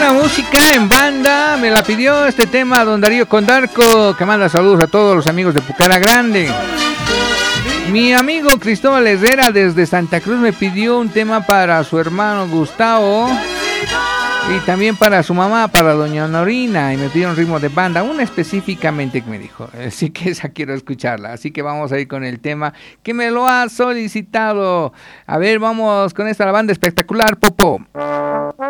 buena música en banda. Me la pidió este tema don Darío Condarco, que manda saludos a todos los amigos de Pucara Grande. Mi amigo Cristóbal Herrera desde Santa Cruz me pidió un tema para su hermano Gustavo y también para su mamá, para doña Norina, y me pidió un ritmo de banda, una específicamente que me dijo, así que esa quiero escucharla, así que vamos a ir con el tema que me lo ha solicitado. A ver, vamos con esta, la banda espectacular, Popo.